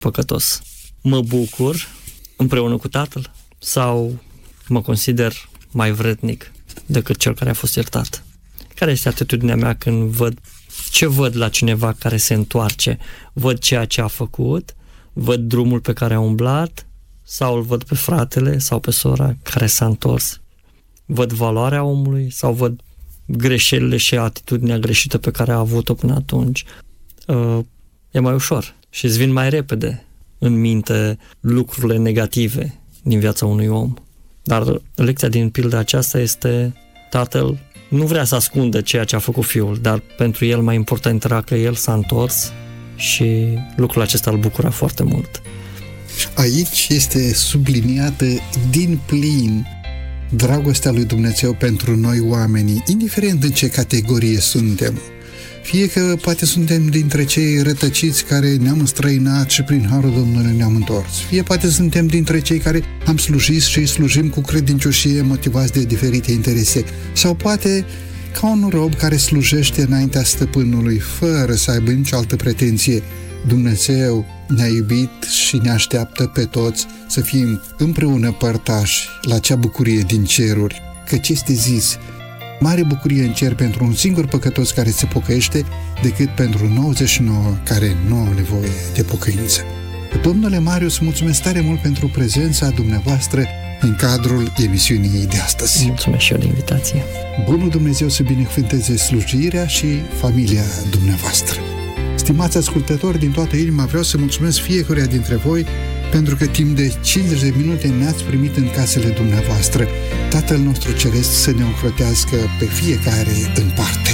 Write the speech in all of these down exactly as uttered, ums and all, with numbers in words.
păcătos. Mă bucur împreună cu tatăl sau mă consider mai vrednic decât cel care a fost iertat? Care este atitudinea mea când văd ce văd la cineva care se întoarce? Văd ceea ce a făcut, văd drumul pe care a umblat sau îl văd pe fratele sau pe sora care s-a întors? Văd valoarea omului sau văd greșelile și atitudinea greșită pe care a avut-o până atunci? Uh, e mai ușor și îți vin mai repede în minte lucrurile negative din viața unui om. Dar lecția din pilda aceasta este: tatăl nu vrea să ascundă ceea ce a făcut fiul, dar pentru el mai important era că el s-a întors și lucrul acesta îl bucura foarte mult. Aici este subliniată din plin dragostea lui Dumnezeu pentru noi oamenii, indiferent în ce categorie suntem. Fie că poate suntem dintre cei rătăciți care ne-am înstrăinat și prin harul Domnului ne-am întors. Fie poate suntem dintre cei care am slujit și slujim cu credincioșie motivați de diferite interese. Sau poate ca un rob care slujește înaintea stăpânului fără să aibă nicio altă pretenție. Dumnezeu ne-a iubit și ne așteaptă pe toți să fim împreună părtași la acea bucurie din ceruri. Căci este zis: mare bucurie în cer pentru un singur păcătos care se pocăiește, decât pentru nouăzeci și nouă care nu au nevoie de pocăință. Domnule Marius, mulțumesc tare mult pentru prezența dumneavoastră în cadrul emisiunii de astăzi. Mulțumesc și eu de invitație. Bunul Dumnezeu să binecuvânteze slujirea și familia dumneavoastră. Stimați ascultători, din toată inima vreau să mulțumesc fiecăruia dintre voi pentru că timp de cincizeci de minute ne-ați primit în casele dumneavoastră. Tatăl nostru Ceresc să ne ocrotească pe fiecare în parte.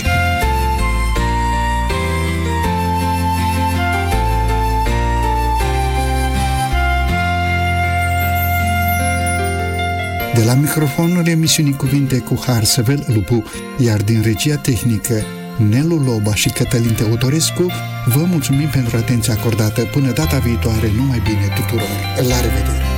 De la microfonul emisiunii Cuvinte cu Har, Săvel Lupu, iar din regia tehnică Nelu Loba și Cătălin Teodorescu, vă mulțumim pentru atenția acordată. Până data viitoare, numai bine tuturor! La revedere!